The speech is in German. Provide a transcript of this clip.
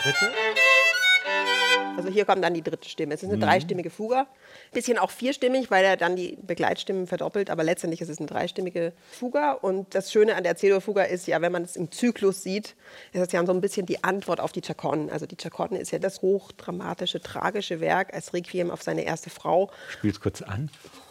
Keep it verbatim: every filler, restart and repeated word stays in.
dritte. Also hier kommt dann die dritte Stimme. Es ist eine mhm. dreistimmige Fuga. Bisschen auch vierstimmig, weil er dann die Begleitstimmen verdoppelt, aber letztendlich ist es eine dreistimmige Fuga. Und das Schöne an der C-Dur-Fuga ist ja, wenn man es im Zyklus sieht, ist es ja so ein bisschen die Antwort auf die Chaconne. Also die Chaconne ist ja das hochdramatische, tragische Werk als Requiem auf seine erste Frau. Spiel's kurz an.